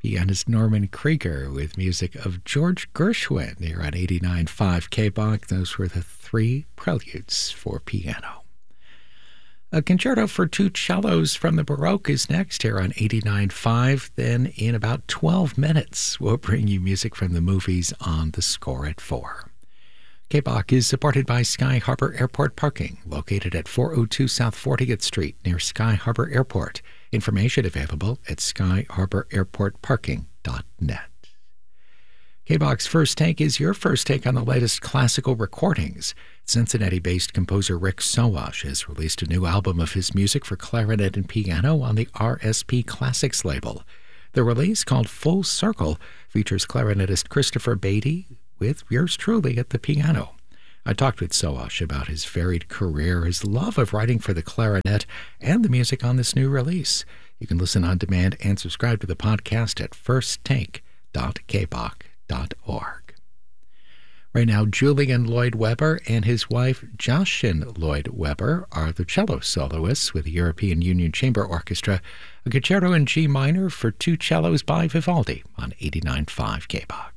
Pianist Norman Krieger with music of George Gershwin here on 89.5 KBOC. Those were the three preludes for piano. A concerto for two cellos from the Baroque is next here on 89.5. Then in about 12 minutes, we'll bring you music from the movies on the score at 4. KBOC is supported by Sky Harbor Airport Parking, located at 402 South 40th Street near Sky Harbor Airport. Information available at skyharbораirportparking.net. KBOC's First Take is your first take on the latest classical recordings. Cincinnati-based composer Rick Sowash has released a new album of his music for clarinet and piano on the RSP Classics label. The release, called Full Circle, features clarinetist Christopher Beatty with yours truly at the piano. I talked with Sowash about his varied career, his love of writing for the clarinet, and the music on this new release. You can listen on demand and subscribe to the podcast at firsttake.kboc.org. Right now, Julian Lloyd Webber and his wife Jocelyn Lloyd Webber are the cello soloists with the European Union Chamber Orchestra, a concerto in G minor for two cellos by Vivaldi on 89.5 KBOC.